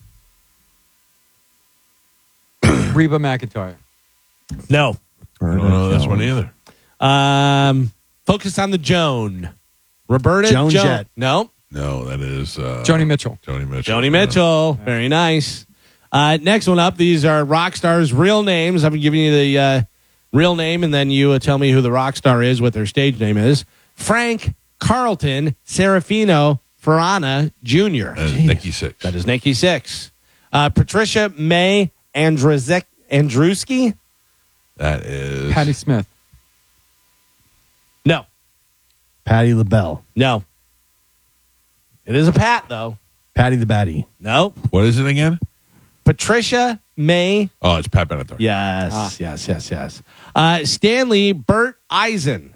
Speaker 6: Reba McEntire.
Speaker 2: No.
Speaker 1: I don't know this one either.
Speaker 2: Um, focus on the Joan. Roberta
Speaker 3: Joan
Speaker 2: Joan.
Speaker 3: Jett.
Speaker 2: No.
Speaker 1: No, that is uh,
Speaker 6: Joni Mitchell.
Speaker 1: Joni Mitchell.
Speaker 2: Joni Mitchell. Very nice. Uh, next one up. These are rock stars' real names. I'm giving you the uh, real name, and then you uh, tell me who the rock star is, what their stage name is. Frank Carlton Serafino Farana Junior
Speaker 1: That is Nikki Six.
Speaker 2: That is Nikki Six. Uh, Patricia May Andrzejewski. Andruski?
Speaker 1: That is
Speaker 6: Patti Smith.
Speaker 2: No.
Speaker 3: Patty LaBelle.
Speaker 2: No. It is a Pat, though.
Speaker 3: Patty the Batty.
Speaker 2: No.
Speaker 1: What is it again?
Speaker 2: Patricia May.
Speaker 1: Oh, it's Pat Benatar.
Speaker 2: Yes,
Speaker 6: Ah.
Speaker 2: yes, yes, yes. Uh, Stanley Bert Eisen.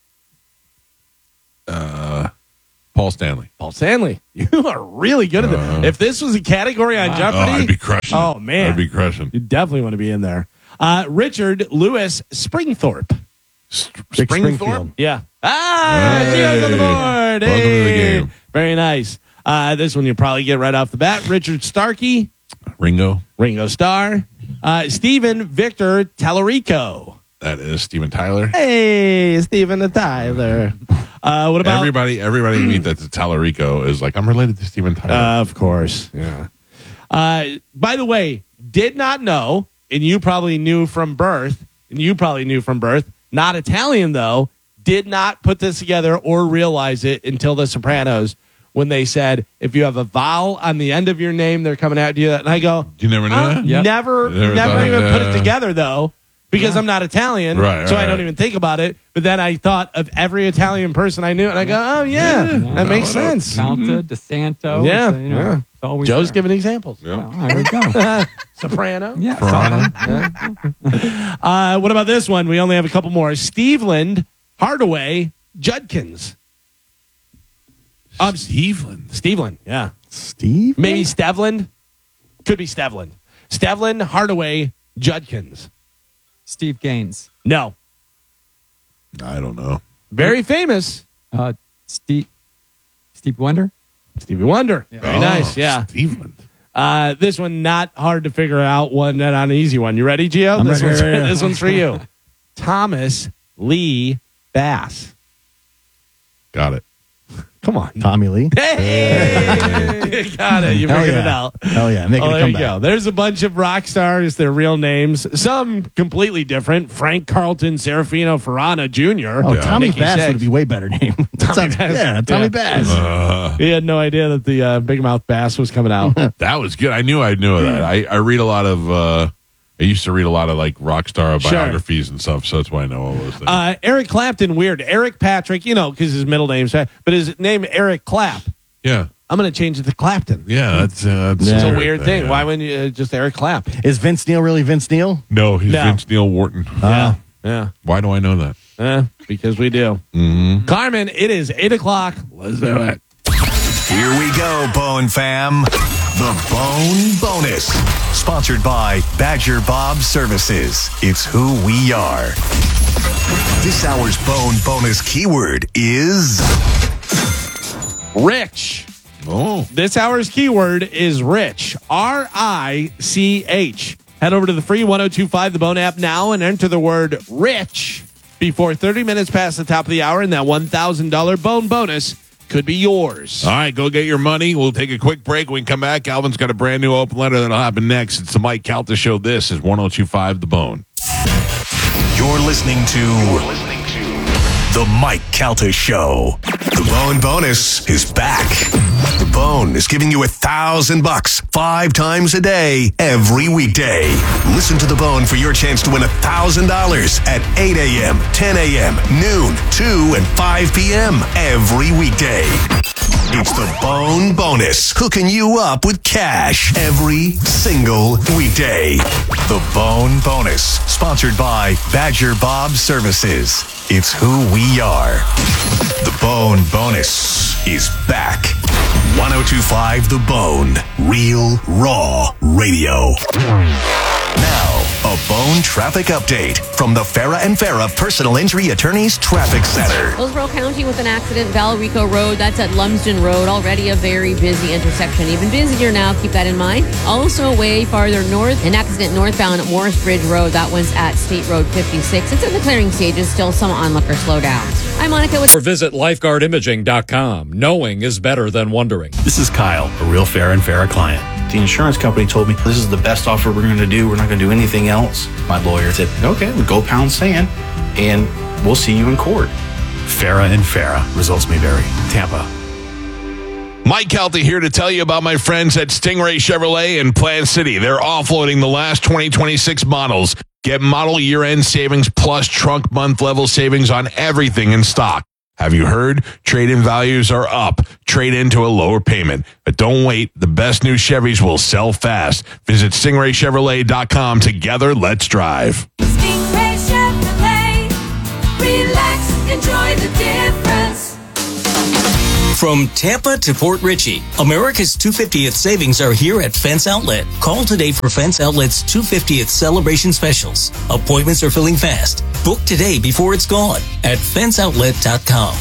Speaker 1: Paul Stanley.
Speaker 2: Paul Stanley. You are really good at
Speaker 1: Uh,
Speaker 2: this. If this was a category on
Speaker 1: Oh,
Speaker 2: Jeopardy,
Speaker 1: I'd be crushing.
Speaker 2: Oh, man.
Speaker 1: I'd be crushing.
Speaker 2: you definitely want to be in there. Uh, Richard Lewis Springthorpe.
Speaker 1: St-
Speaker 3: Rick
Speaker 1: Springthorpe?
Speaker 3: Springfield.
Speaker 2: Yeah. Ah,
Speaker 1: Hey.
Speaker 2: Gio's on the board.
Speaker 1: Welcome to the
Speaker 2: Hey.
Speaker 1: game.
Speaker 2: Very nice. Uh, this one you'll probably get right off the bat. Richard Starkey,
Speaker 1: Ringo.
Speaker 2: Ringo Starr, uh, Stephen Victor Tallarico.
Speaker 1: That is Steven Tyler.
Speaker 2: Hey, Stephen the Tyler. Uh, what about
Speaker 1: Everybody, everybody you meet that's a Tallarico is like, I'm related to Steven Tyler.
Speaker 2: Uh, of course. Yeah. Uh, by the way, did not know, and you probably knew from birth, and you probably knew from birth, not Italian though, did not put this together or realize it until The Sopranos when they said, if you have a vowel on the end of your name, they're coming at you. And I go,
Speaker 1: you never knew
Speaker 2: uh,
Speaker 1: that?
Speaker 6: Yep.
Speaker 2: never,
Speaker 1: Never
Speaker 2: never
Speaker 1: thought
Speaker 2: even
Speaker 1: of
Speaker 2: put
Speaker 1: that.
Speaker 2: it together though. Because I'm not Italian,
Speaker 1: Right,
Speaker 2: so
Speaker 1: right,
Speaker 2: I don't
Speaker 1: right.
Speaker 2: even think about it. But then I thought of every Italian person I knew, and I go, "Oh yeah, that makes
Speaker 1: no, no.
Speaker 2: sense."
Speaker 6: Malta, DeSanto.
Speaker 2: Yeah,
Speaker 6: so, you know,
Speaker 2: yeah.
Speaker 6: it's always
Speaker 2: Joe's
Speaker 6: there.
Speaker 2: giving examples.
Speaker 6: Well, there we go.
Speaker 2: Soprano.
Speaker 6: Yeah.
Speaker 1: Toronto.
Speaker 6: Yeah.
Speaker 2: Uh, what about this one? We only have a couple more. Steveland, Hardaway, Judkins. Um,
Speaker 1: Steveland.
Speaker 2: Steveland, yeah.
Speaker 3: Steve?
Speaker 2: Maybe Stevland. Could be Stevland. Stevland, Hardaway, Judkins.
Speaker 6: Steve Gaines.
Speaker 2: No.
Speaker 1: I don't know.
Speaker 2: Very famous.
Speaker 6: Uh, Steve. Steve Wonder.
Speaker 2: Stevie Wonder. Very
Speaker 1: Oh,
Speaker 2: nice, yeah.
Speaker 1: Steveland.
Speaker 2: Uh, this one, not hard to figure out. One, not an easy one. You ready, Gio?
Speaker 3: I'm
Speaker 2: This,
Speaker 3: ready,
Speaker 2: one's,
Speaker 3: yeah, yeah.
Speaker 2: this one's for you. Thomas Lee Bass.
Speaker 1: Got it.
Speaker 2: Come on.
Speaker 3: Tommy Lee.
Speaker 2: Hey! You got it. You
Speaker 3: Hell
Speaker 2: figured
Speaker 3: yeah.
Speaker 2: it out.
Speaker 3: Hell yeah. Making
Speaker 2: Oh,
Speaker 3: a
Speaker 2: there you
Speaker 3: comeback.
Speaker 2: go. There's a bunch of rock stars, their real names. Some completely different. Frank Carlton Serafino Ferrana Junior
Speaker 3: Oh,
Speaker 1: Yeah.
Speaker 3: Tommy
Speaker 2: Nicky
Speaker 3: Bass
Speaker 2: Six.
Speaker 3: would be way better name. That sounds-
Speaker 2: Bass.
Speaker 3: Yeah, Tommy
Speaker 2: Yeah.
Speaker 3: Bass.
Speaker 1: Uh,
Speaker 2: He had no idea that the uh, big mouth bass was coming out.
Speaker 1: that was good. I knew I knew of that. I, I read a lot of, uh, I used to read a lot of like rock star
Speaker 2: Sure.
Speaker 1: biographies and stuff, so that's why I know all those things.
Speaker 2: Uh, Eric Clapton, weird. Eric Patrick, you know, because his middle name's, but his name Eric Clap.
Speaker 1: yeah.
Speaker 2: I'm going to change it to Clapton.
Speaker 1: Yeah, that's, uh, that's
Speaker 2: It's a
Speaker 3: Yeah.
Speaker 2: weird thing.
Speaker 1: yeah.
Speaker 2: Why wouldn't you uh, just Eric Clap?
Speaker 3: Is Vince Neil really Vince Neil?
Speaker 1: No, he's
Speaker 2: No.
Speaker 1: Vince Neil Wharton.
Speaker 2: Yeah. Yeah.
Speaker 1: Why do I know that?
Speaker 2: Eh, because we do.
Speaker 1: Mm-hmm.
Speaker 2: Carmen, it is eight o'clock. Let's do it.
Speaker 7: Here we go, Bone Fam. The Bone Bonus. Sponsored by Badger Bob Services. It's who we are. This hour's Bone Bonus keyword is
Speaker 2: Rich.
Speaker 1: Oh,
Speaker 2: This hour's keyword is rich. R I C H. Head over to the free ten twenty-five The Bone app now and enter the word rich before thirty minutes past the top of the hour, and that one thousand dollars Bone bonus could be yours.
Speaker 1: all right. Go get your money. We'll take a quick break. When we come back, Alvin's got a brand new open letter that'll happen next. It's the Mike Calta Show. This is ten twenty-five The Bone.
Speaker 7: You're listening to, You're listening to The Mike Calta Show. The Bone Bonus is back. The Bone is giving you a thousand bucks five times a day, every weekday. Listen to The Bone for your chance to win a thousand dollars at eight a.m., ten a.m., noon, two, and five p.m. every weekday. It's the Bone Bonus, hooking you up with cash every single weekday. The Bone Bonus, sponsored by Badger Bob Services. It's who we are. The Bone Bonus is back. ten twenty-five The Bone, real, raw radio. Now, a Bone traffic update from the Farah and Farah Personal Injury Attorneys Traffic Center.
Speaker 8: Hillsborough County with an accident, Valrico Road. That's at Lumsden Road. Already a very busy intersection. Even busier now. Keep that in mind. Also, way farther north, an accident northbound at Morris Bridge Road. That one's at State Road fifty-six. It's in the clearing stages. Still some onlooker slowdowns. I'm Monica with.
Speaker 9: Or visit lifeguard imaging dot com. Knowing is better than wondering.
Speaker 10: This is Kyle, a real Farah and Farah client. The insurance company told me this is the best offer we're going to do. We're not going to do anything else. My lawyer said, okay, well, go pound sand and we'll see you in court. Farah and Farah. Results may vary. Tampa.
Speaker 1: Mike Calta here to tell you about my friends at Stingray Chevrolet in Plant City. They're offloading the last twenty twenty-six models. Get model year-end savings plus trunk month level savings on everything in stock. Have you heard? Trade-in values are up. Trade into a lower payment. But don't wait. The best new Chevys will sell fast. Visit stingray chevrolet dot com. Together, let's drive.
Speaker 11: Stingray Chevrolet. Relax, enjoy the difference.
Speaker 12: From Tampa to Port Richey, America's two hundred fiftieth savings are here at Fence Outlet. Call today for Fence Outlet's two hundred fiftieth celebration specials. Appointments are filling fast. Book today before it's gone at fence outlet dot com.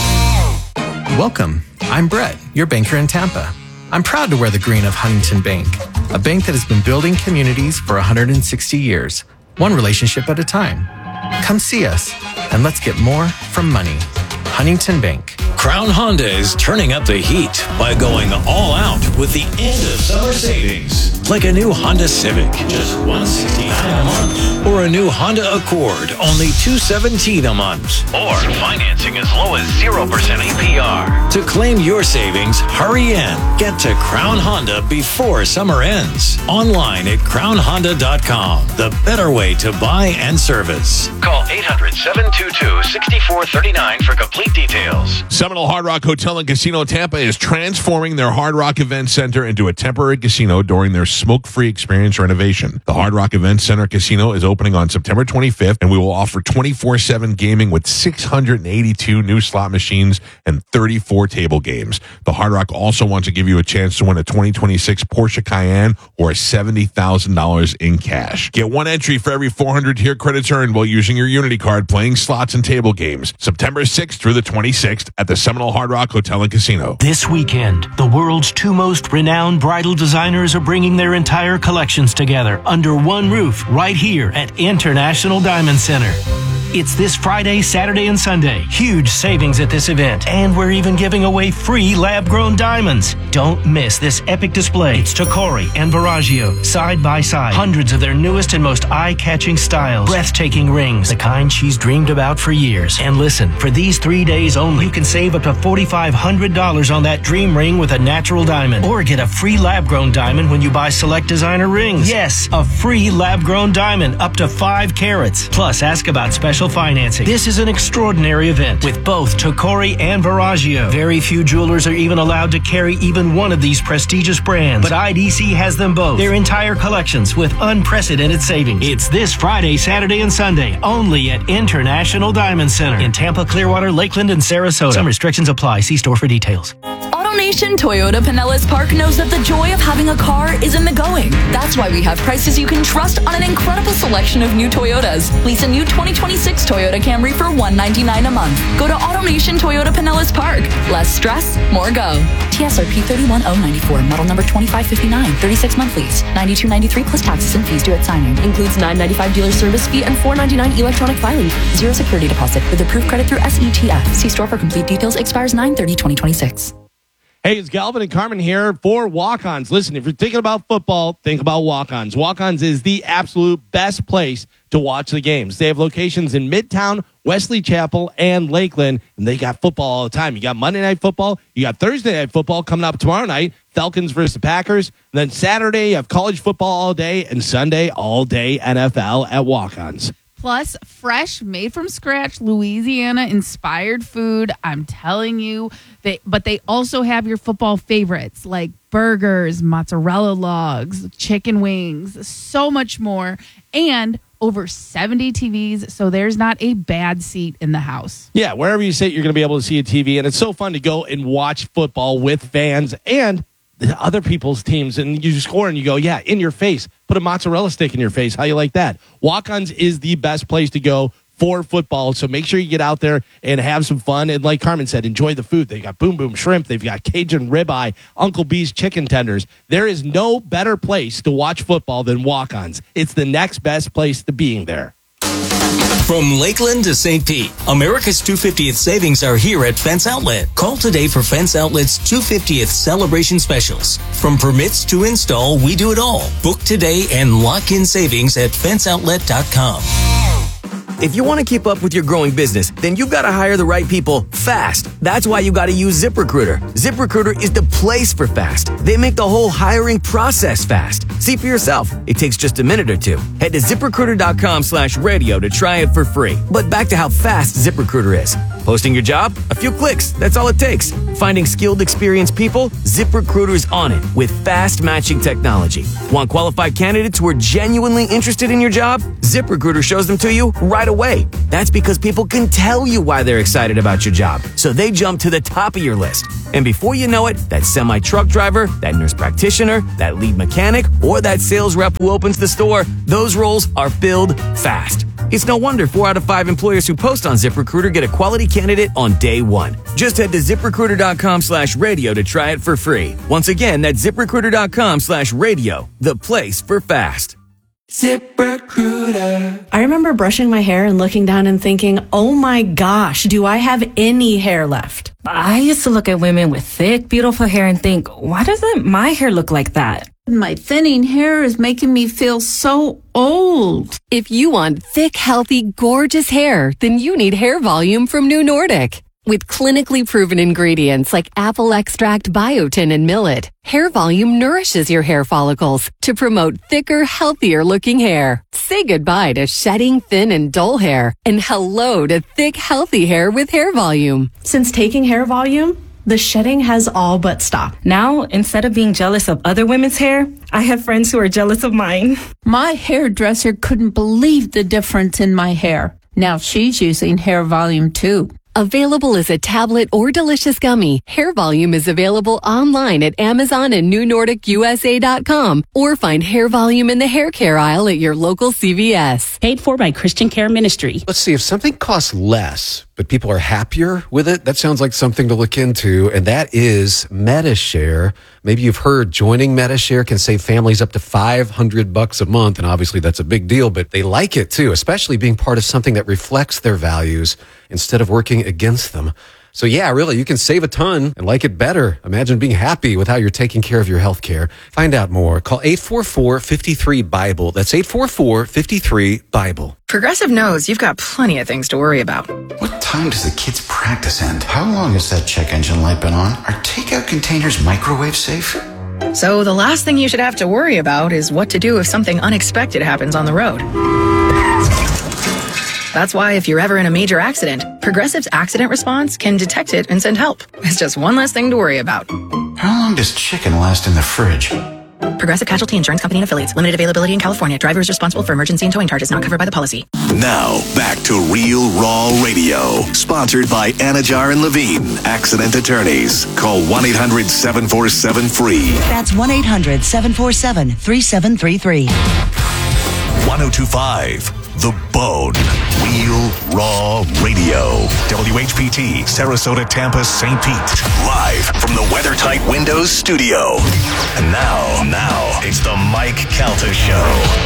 Speaker 13: Welcome. I'm Brett, your banker in Tampa. I'm proud to wear the green of Huntington Bank, a bank that has been building communities for one hundred sixty years, one relationship at a time. Come see us, and let's get more from money. Huntington Bank.
Speaker 9: Crown Honda is turning up the heat by going all out with the end of summer savings. Like a new Honda Civic, just one hundred sixty-nine dollars a month. Or a new Honda Accord, only two hundred seventeen dollars a month.
Speaker 14: Or financing as low as zero percent A P R.
Speaker 9: To claim your savings, hurry in. Get to Crown Honda before summer ends. Online at crown honda dot com. The better way to buy and service.
Speaker 14: Call eight hundred, seven two two, six four three nine for complete details.
Speaker 1: Seminole Hard Rock Hotel and Casino Tampa is transforming their Hard Rock Event Center into a temporary casino during their smoke-free experience renovation. The Hard Rock Event Center Casino is opening on September twenty-fifth, and we will offer twenty-four seven gaming with six hundred eighty-two new slot machines and thirty-four table games. The Hard Rock also wants to give you a chance to win a twenty twenty-six Porsche Cayenne or seventy thousand dollars in cash. Get one entry for every four hundred tier credits earned while using your Unity card playing slots and table games. September sixth through the twenty-sixth at the Seminole Hard Rock Hotel and Casino.
Speaker 15: This weekend, the world's two most renowned bridal designers are bringing their entire collections together under one roof right here at International Diamond Center. It's this Friday, Saturday, and Sunday. Huge savings at this event. And we're even giving away free lab-grown diamonds. Don't miss this epic display. It's Tocori and Verragio, side by side. Hundreds of their newest and most eye-catching styles. Breathtaking rings, the kind she's dreamed about for years. And listen, for these three days only, you can save up to four thousand five hundred dollars on that dream ring with a natural diamond. Or get a free lab-grown diamond when you buy select designer rings. Yes, a free lab-grown diamond up to five carats. Plus, ask about special financing. This is an extraordinary event with both Tocori and Verragio. Very few jewelers are even allowed to carry even one of these prestigious brands, but I D C has them both. Their entire collections with unprecedented savings. It's this Friday, Saturday, and Sunday only at International Diamond Center in Tampa, Clearwater, Lakeland, and Sarasota. Some restrictions apply. See store for details.
Speaker 16: AutoNation Toyota Pinellas Park knows that the joy of having a car is in the going. That's why we have prices you can trust on an incredible selection of new Toyotas. Lease a new twenty twenty-six Toyota Camry for one hundred ninety-nine dollars a month. Go to AutoNation Toyota Pinellas Park. Less stress, more go. T S R P three one zero nine four, model number twenty-five fifty-nine, thirty-six month lease, ninety-two ninety-three plus taxes and fees due at signing. Includes nine ninety-five dealer service fee and four ninety-nine electronic filing. Zero security deposit with approved credit through S E T F. See store for complete details. Expires nine thirty twenty twenty-six.
Speaker 2: Hey, it's Galvin and Carmen here for Walk-Ons. Listen, if you're thinking about football, think about Walk-Ons. Walk-Ons is the absolute best place to watch the games. They have locations in Midtown, Wesley Chapel, and Lakeland, and they got football all the time. You got Monday Night Football. You got Thursday Night Football coming up tomorrow night, Falcons versus the Packers. And then Saturday, you have college football all day, and Sunday, all day N F L at Walk-Ons.
Speaker 5: Plus, fresh, made from scratch, Louisiana-inspired food. I'm telling you. They, but they also have your football favorites like burgers, mozzarella logs, chicken wings, so much more. And over seventy T Vs, so there's not a bad seat in the house.
Speaker 2: Yeah, wherever you sit, you're going to be able to see a T V. And it's so fun to go and watch football with fans and the other people's teams, and you score and you go, yeah, in your face. Put a mozzarella stick in your face. How you like that? Walk-Ons is the best place to go for football, so make sure you get out there and have some fun. And like Carmen said, enjoy the food. They got Boom Boom Shrimp. They've got Cajun Ribeye, Uncle B's Chicken Tenders. There is no better place to watch football than Walk-Ons. It's the next best place to being there.
Speaker 12: From Lakeland to Saint Pete, America's two hundred fiftieth savings are here at Fence Outlet. Call today for Fence Outlet's two hundred fiftieth celebration specials. From permits to install, we do it all. Book today and lock in savings at fence outlet dot com.
Speaker 17: If you want to keep up with your growing business, then you've got to hire the right people fast. That's why you got to use ZipRecruiter. ZipRecruiter is the place for fast. They make the whole hiring process fast. See for yourself. It takes just a minute or two. Head to ZipRecruiter.com slash radio to try it for free. But back to how fast ZipRecruiter is. Posting your job? A few clicks. That's all it takes. Finding skilled, experienced people? ZipRecruiter's on it with fast matching technology. Want qualified candidates who are genuinely interested in your job? ZipRecruiter shows them to you right away. That's because people can tell you why they're excited about your job, so they jump to the top of your list. And before you know it, that semi-truck driver, that nurse practitioner, that lead mechanic, or that sales rep who opens the store, those roles are filled fast. It's no wonder four out of five employers who post on ZipRecruiter get a quality candidate on day one. Just head to ZipRecruiter.com slash radio to try it for free. Once again, that's ZipRecruiter.com slash radio, the place for fast.
Speaker 18: ZipRecruiter. I remember brushing my hair and looking down and thinking, oh my gosh, do I have any hair left? I used to look at women with thick, beautiful hair and think, why doesn't my hair look like that?
Speaker 19: My thinning hair is making me feel so old.
Speaker 20: If you want thick, healthy, gorgeous hair, then you need Hair Volume from New Nordic. With clinically proven ingredients like apple extract, biotin, and millet, Hair Volume nourishes your hair follicles to promote thicker, healthier looking hair. Say goodbye to shedding, thin, and dull hair, and hello to thick, healthy hair with Hair Volume.
Speaker 18: Since taking Hair Volume, the shedding has all but stopped. Now, instead of being jealous of other women's hair, I have friends who are jealous of mine.
Speaker 19: My hairdresser couldn't believe the difference in my hair. Now she's using Hair Volume too.
Speaker 20: Available as a tablet or delicious gummy, Hair Volume is available online at Amazon and New Nordic U S A dot com, or find Hair Volume in the hair care aisle at your local C V S.
Speaker 21: Paid for by Christian Care Ministry.
Speaker 22: Let's see, if something costs less, but people are happier with it, that sounds like something to look into, and that is MediShare. Maybe you've heard joining MediShare can save families up to five hundred bucks a month, and obviously that's a big deal, but they like it too, especially being part of something that reflects their values instead of working against them. So yeah, really, you can save a ton and like it better. Imagine being happy with how you're taking care of your health care. Find out more. Call eight four four, five three, BIBLE. That's eight four four, five three, BIBLE.
Speaker 23: Progressive knows you've got plenty of things to worry about.
Speaker 24: What time does the kids' practice end? How long has that check engine light been on? Are takeout containers microwave safe?
Speaker 23: So the last thing you should have to worry about is what to do if something unexpected happens on the road. That's why if you're ever in a major accident, Progressive's accident response can detect it and send help. It's just one less thing to worry about.
Speaker 24: How long does chicken last in the fridge?
Speaker 23: Progressive Casualty Insurance Company and Affiliates. Limited availability in California. Driver is responsible for emergency and towing charges not covered by the policy.
Speaker 7: Now, back to Real Raw Radio. Sponsored by Anajar and Levine, accident attorneys. Call one eight hundred, seven four seven, free.
Speaker 25: That's one eight hundred, seven four seven, three seven three three.
Speaker 7: one oh two point five. The Bone. Real Raw Radio. W H P T, Sarasota, Tampa, Saint Pete. Live from the WeatherTight Windows studio. And now, now, it's the Mike Calta Show.